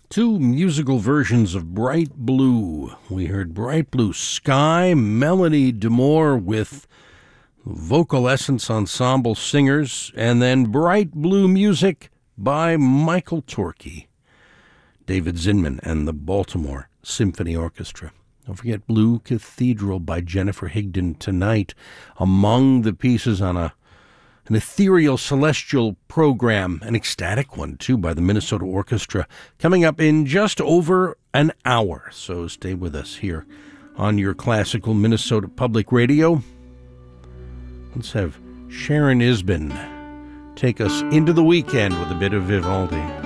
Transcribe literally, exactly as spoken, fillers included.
Two musical versions of Bright Blue. We heard Bright Blue Sky, Melanie DeMore with Vocal Essence Ensemble singers, and then Bright Blue Music by Michael Torkey, David Zinman, and the Baltimore Symphony Orchestra. Don't forget Blue Cathedral by Jennifer Higdon tonight, among the pieces on a an ethereal celestial program, an ecstatic one too, by the Minnesota Orchestra, coming up in just over an hour. So stay with us here on your classical Minnesota Public Radio. Let's have Sharon Isbin take us into the weekend with a bit of Vivaldi.